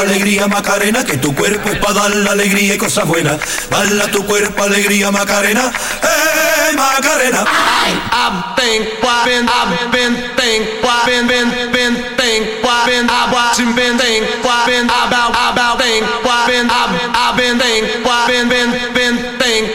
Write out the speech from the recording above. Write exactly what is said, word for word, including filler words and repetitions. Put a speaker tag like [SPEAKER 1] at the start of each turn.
[SPEAKER 1] alegría Macarena, que tu cuerpo es para dar la alegría y cosas buenas. Baila tu cuerpo, alegría Macarena, eh Macarena.
[SPEAKER 2] I've been, been, I've been, think, been, been, been, think, been, I've watching, been, think, been, about, about, think, been, I've, I've been, think, been, been, been, think.